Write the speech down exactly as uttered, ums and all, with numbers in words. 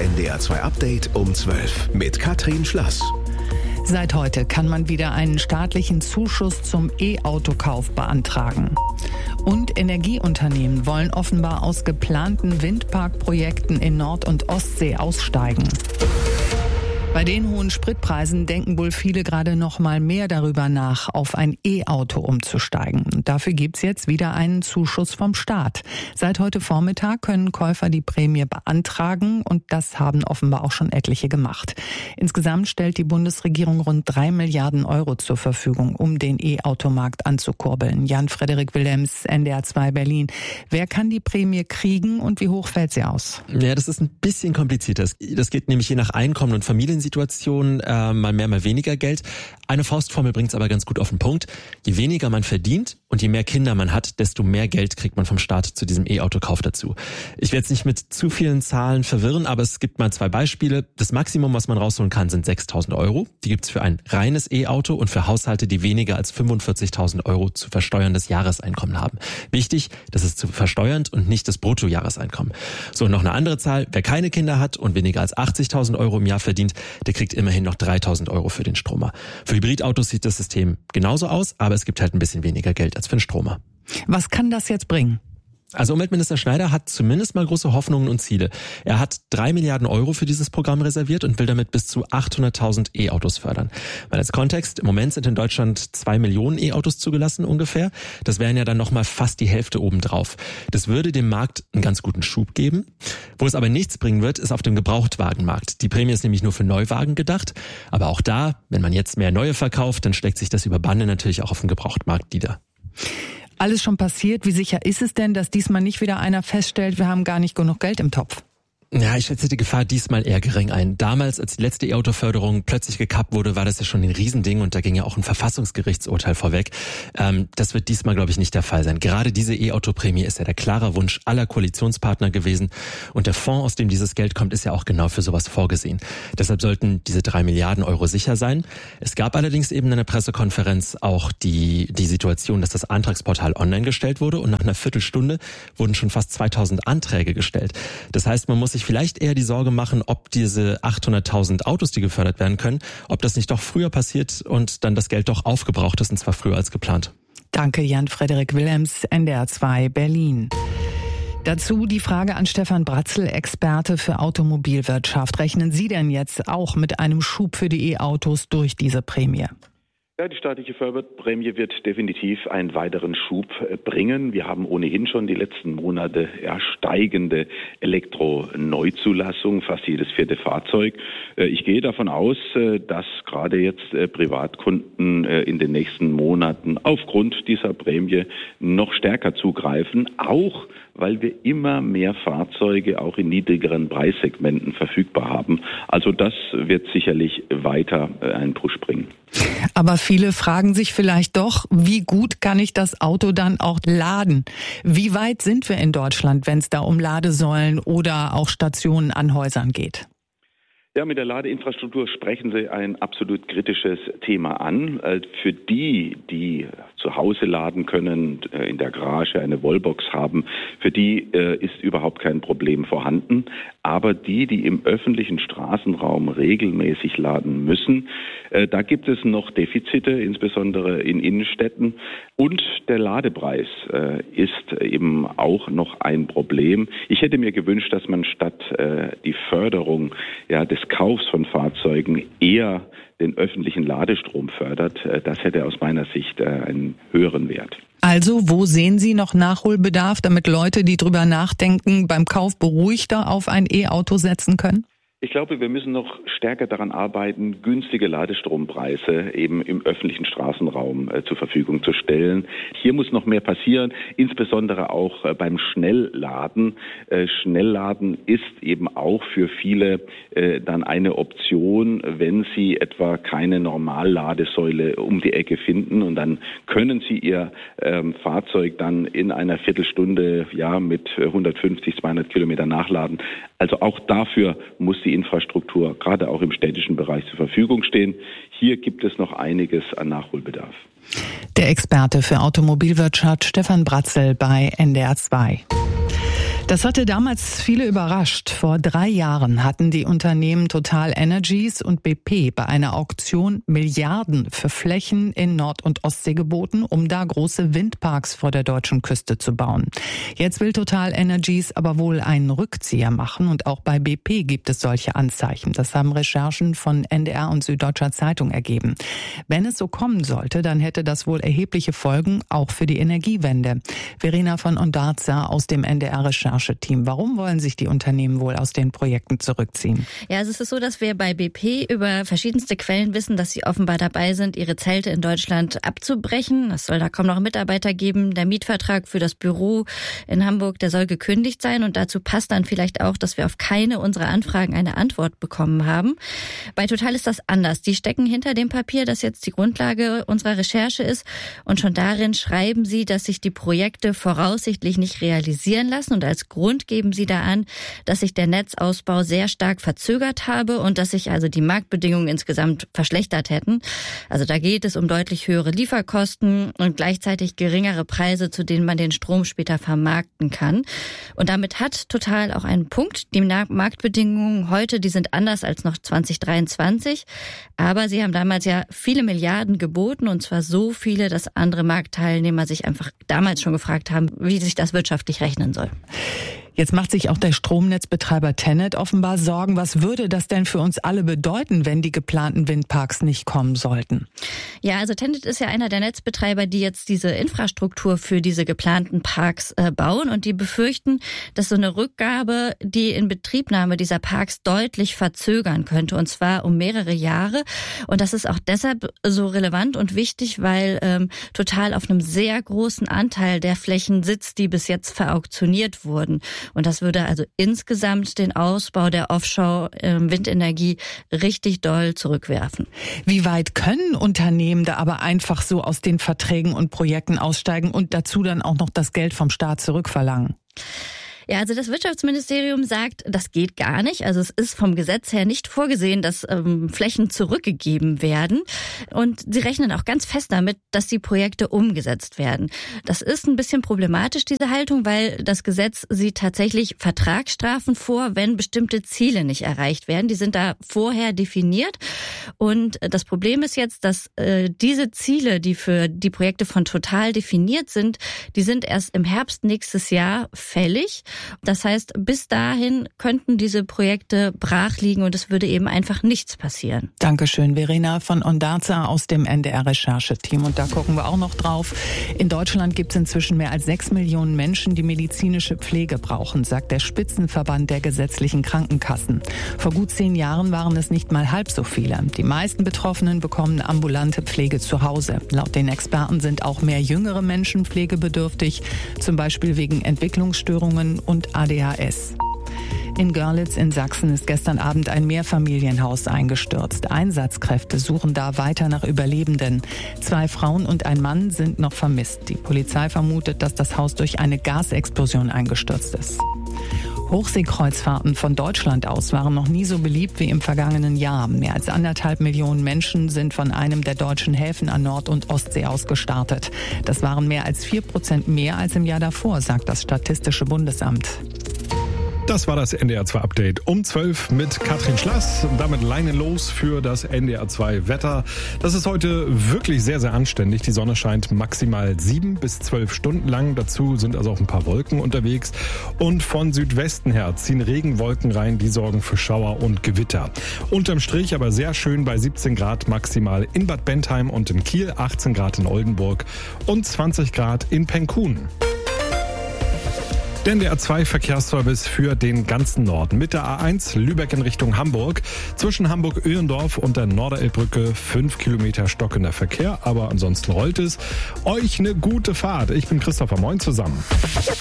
N D R zwei Update um zwölf mit Katrin Schlass. Seit heute kann man wieder einen staatlichen Zuschuss zum E-Autokauf beantragen. Und Energieunternehmen wollen offenbar aus geplanten Windparkprojekten in Nord- und Ostsee aussteigen. Bei den hohen Spritpreisen denken wohl viele gerade noch mal mehr darüber nach, auf ein E-Auto umzusteigen. Und dafür gibt's jetzt wieder einen Zuschuss vom Staat. Seit heute Vormittag können Käufer die Prämie beantragen und das haben offenbar auch schon etliche gemacht. Insgesamt stellt die Bundesregierung rund drei Milliarden Euro zur Verfügung, um den E-Automarkt anzukurbeln. Jan-Frederik Willems, N D R zwei Berlin. Wer kann die Prämie kriegen und wie hoch fällt sie aus? Ja, das ist ein bisschen komplizierter. Das geht nämlich je nach Einkommen und Familiensituation. Situation, äh, mal mehr, mal weniger Geld. Eine Faustformel bringt es aber ganz gut auf den Punkt. Je weniger man verdient und je mehr Kinder man hat, desto mehr Geld kriegt man vom Staat zu diesem E-Autokauf dazu. Ich werde jetzt nicht mit zu vielen Zahlen verwirren, aber es gibt mal zwei Beispiele. Das Maximum, was man rausholen kann, sind sechstausend Euro. Die gibt's für ein reines E-Auto und für Haushalte, die weniger als fünfundvierzigtausend Euro zu versteuerndes Jahreseinkommen haben. Wichtig, das ist zu versteuernd und nicht das Bruttojahreseinkommen. So, noch eine andere Zahl. Wer keine Kinder hat und weniger als achtzigtausend Euro im Jahr verdient, der kriegt immerhin noch dreitausend Euro für den Stromer. Für Hybridautos sieht das System genauso aus, aber es gibt halt ein bisschen weniger Geld als für den Stromer. Was kann das jetzt bringen? Also Umweltminister Schneider hat zumindest mal große Hoffnungen und Ziele. Er hat drei Milliarden Euro für dieses Programm reserviert und will damit bis zu achthunderttausend E-Autos fördern. Weil als Kontext, im Moment sind in Deutschland zwei Millionen E-Autos zugelassen ungefähr. Das wären ja dann nochmal fast die Hälfte obendrauf. Das würde dem Markt einen ganz guten Schub geben. Wo es aber nichts bringen wird, ist auf dem Gebrauchtwagenmarkt. Die Prämie ist nämlich nur für Neuwagen gedacht. Aber auch da, wenn man jetzt mehr neue verkauft, dann schlägt sich das über Bande natürlich auch auf dem Gebrauchtmarkt nieder. Alles schon passiert. Wie sicher ist es denn, dass diesmal nicht wieder einer feststellt, wir haben gar nicht genug Geld im Topf? Ja, ich schätze die Gefahr diesmal eher gering ein. Damals, als die letzte E-Auto-Förderung plötzlich gekappt wurde, war das ja schon ein Riesending und da ging ja auch ein Verfassungsgerichtsurteil vorweg. Ähm, das wird diesmal, glaube ich, nicht der Fall sein. Gerade diese E-Auto-Prämie ist ja der klare Wunsch aller Koalitionspartner gewesen und der Fonds, aus dem dieses Geld kommt, ist ja auch genau für sowas vorgesehen. Deshalb sollten diese drei Milliarden Euro sicher sein. Es gab allerdings eben in der Pressekonferenz auch die, die Situation, dass das Antragsportal online gestellt wurde und nach einer Viertelstunde wurden schon fast zweitausend Anträge gestellt. Das heißt, man muss sich vielleicht eher die Sorge machen, ob diese achthunderttausend Autos, die gefördert werden können, ob das nicht doch früher passiert und dann das Geld doch aufgebraucht ist, und zwar früher als geplant. Danke, Jan-Frederik Willems, N D R zwei Berlin. Dazu die Frage an Stefan Bratzel, Experte für Automobilwirtschaft. Rechnen Sie denn jetzt auch mit einem Schub für die E-Autos durch diese Prämie? Ja, die staatliche Förderprämie wird definitiv einen weiteren Schub bringen. Wir haben ohnehin schon die letzten Monate ja, steigende Elektro-Neuzulassung, fast jedes vierte Fahrzeug. Ich gehe davon aus, dass gerade jetzt Privatkunden in den nächsten Monaten aufgrund dieser Prämie noch stärker zugreifen, auch weil wir immer mehr Fahrzeuge auch in niedrigeren Preissegmenten verfügbar haben. Also das wird sicherlich weiter einen Push bringen. Aber viele fragen sich vielleicht doch, wie gut kann ich das Auto dann auch laden? Wie weit sind wir in Deutschland, wenn es da um Ladesäulen oder auch Stationen an Häusern geht? Ja, mit der Ladeinfrastruktur sprechen Sie ein absolut kritisches Thema an. Für die, die zu Hause laden können, in der Garage eine Wallbox haben, für die ist überhaupt kein Problem vorhanden. Aber die, die im öffentlichen Straßenraum regelmäßig laden müssen, da gibt es noch Defizite, insbesondere in Innenstädten. Und der Ladepreis ist eben auch noch ein Problem. Ich hätte mir gewünscht, dass man statt die Förderung ja, des Kaufs von Fahrzeugen eher den öffentlichen Ladestrom fördert. Das hätte aus meiner Sicht einen höheren Wert. Also, wo sehen Sie noch Nachholbedarf, damit Leute, die drüber nachdenken, beim Kauf beruhigter auf ein E-Auto setzen können? Ich glaube, wir müssen noch stärker daran arbeiten, günstige Ladestrompreise eben im öffentlichen Straßenraum äh, zur Verfügung zu stellen. Hier muss noch mehr passieren, insbesondere auch äh, beim Schnellladen. Äh, Schnellladen ist eben auch für viele äh, dann eine Option, wenn sie etwa keine Normalladesäule um die Ecke finden, und dann können sie ihr ähm, Fahrzeug dann in einer Viertelstunde ja mit hundertfünfzig, zweihundert Kilometer nachladen. Also auch dafür muss die Infrastruktur gerade auch im städtischen Bereich zur Verfügung stehen. Hier gibt es noch einiges an Nachholbedarf. Der Experte für Automobilwirtschaft Stefan Bratzel bei N D R zwei. Das hatte damals viele überrascht. Vor drei Jahren hatten die Unternehmen Total Energies und B P bei einer Auktion Milliarden für Flächen in Nord- und Ostsee geboten, um da große Windparks vor der deutschen Küste zu bauen. Jetzt will Total Energies aber wohl einen Rückzieher machen und auch bei B P gibt es solche Anzeichen. Das haben Recherchen von N D R und Süddeutscher Zeitung ergeben. Wenn es so kommen sollte, dann hätte das wohl erhebliche Folgen, auch für die Energiewende. Verena von Ondarza aus dem N D R-Rechercheteam. Warum wollen sich die Unternehmen wohl aus den Projekten zurückziehen? Ja, also es ist so, dass wir bei B P über verschiedenste Quellen wissen, dass sie offenbar dabei sind, ihre Zelte in Deutschland abzubrechen. Es soll da kaum noch Mitarbeiter geben. Der Mietvertrag für das Büro in Hamburg, der soll gekündigt sein. Und dazu passt dann vielleicht auch, dass wir auf keine unserer Anfragen eine Antwort bekommen haben. Bei Total ist das anders. Die stecken hinter dem Papier, das jetzt die Grundlage unserer Recherche ist. Und schon darin schreiben sie, dass sich die Projekte voraussichtlich nicht realisieren lassen. Und als Grund geben sie da an, dass sich der Netzausbau sehr stark verzögert habe und dass sich also die Marktbedingungen insgesamt verschlechtert hätten. Also da geht es um deutlich höhere Lieferkosten und gleichzeitig geringere Preise, zu denen man den Strom später vermarkten kann. Und damit hat Total auch einen Punkt. Die Marktbedingungen heute, die sind anders als noch zwanzig dreiundzwanzig. Aber sie haben damals ja viele Milliarden geboten und zwar so viele, dass andere Marktteilnehmer sich einfach damals schon gefragt haben, wie sich das wirtschaftlich rechnen soll. Jetzt macht sich auch der Stromnetzbetreiber TenneT offenbar Sorgen. Was würde das denn für uns alle bedeuten, wenn die geplanten Windparks nicht kommen sollten? Ja, also TenneT ist ja einer der Netzbetreiber, die jetzt diese Infrastruktur für diese geplanten Parks äh, bauen und die befürchten, dass so eine Rückgabe die Inbetriebnahme dieser Parks deutlich verzögern könnte und zwar um mehrere Jahre. Und das ist auch deshalb so relevant und wichtig, weil ähm, Total auf einem sehr großen Anteil der Flächen sitzt, die bis jetzt verauktioniert wurden. Und das würde also insgesamt den Ausbau der Offshore-Windenergie richtig doll zurückwerfen. Wie weit können Unternehmen da aber einfach so aus den Verträgen und Projekten aussteigen und dazu dann auch noch das Geld vom Staat zurückverlangen? Ja, also das Wirtschaftsministerium sagt, das geht gar nicht. Also es ist vom Gesetz her nicht vorgesehen, dass ähm, Flächen zurückgegeben werden. Und sie rechnen auch ganz fest damit, dass die Projekte umgesetzt werden. Das ist ein bisschen problematisch, diese Haltung, weil das Gesetz sieht tatsächlich Vertragsstrafen vor, wenn bestimmte Ziele nicht erreicht werden. Die sind da vorher definiert. Und das Problem ist jetzt, dass äh, diese Ziele, die für die Projekte von Total definiert sind, die sind erst im Herbst nächstes Jahr fällig. Das heißt, bis dahin könnten diese Projekte brach liegen und es würde eben einfach nichts passieren. Dankeschön, Verena von Ondarza aus dem N D R-Rechercheteam. Und da gucken wir auch noch drauf. In Deutschland gibt es inzwischen mehr als sechs Millionen Menschen, die medizinische Pflege brauchen, sagt der Spitzenverband der gesetzlichen Krankenkassen. Vor gut zehn Jahren waren es nicht mal halb so viele. Die meisten Betroffenen bekommen ambulante Pflege zu Hause. Laut den Experten sind auch mehr jüngere Menschen pflegebedürftig, zum Beispiel wegen Entwicklungsstörungen und A D H S. In Görlitz in Sachsen ist gestern Abend ein Mehrfamilienhaus eingestürzt. Einsatzkräfte suchen da weiter nach Überlebenden. Zwei Frauen und ein Mann sind noch vermisst. Die Polizei vermutet, dass das Haus durch eine Gasexplosion eingestürzt ist. Hochseekreuzfahrten von Deutschland aus waren noch nie so beliebt wie im vergangenen Jahr. Mehr als anderthalb Millionen Menschen sind von einem der deutschen Häfen an Nord- und Ostsee aus gestartet. Das waren mehr als vier Prozent mehr als im Jahr davor, sagt das Statistische Bundesamt. Das war das N D R zwei Update um zwölf mit Katrin Schlass. Damit Leinen los für das N D R zwei Wetter. Das ist heute wirklich sehr, sehr anständig. Die Sonne scheint maximal sieben bis zwölf Stunden lang. Dazu sind also auch ein paar Wolken unterwegs. Und von Südwesten her ziehen Regenwolken rein. Die sorgen für Schauer und Gewitter. Unterm Strich aber sehr schön bei siebzehn Grad maximal in Bad Bentheim und in Kiel, achtzehn Grad in Oldenburg und zwanzig Grad in Penkun. Der N D R zwei Verkehrsservice für den ganzen Norden. Mit der A eins Lübeck in Richtung Hamburg. Zwischen Hamburg-Öhlendorf und der Norderelbbrücke fünf Kilometer stockender Verkehr. Aber ansonsten rollt es. Euch eine gute Fahrt. Ich bin Christopher. Moin zusammen.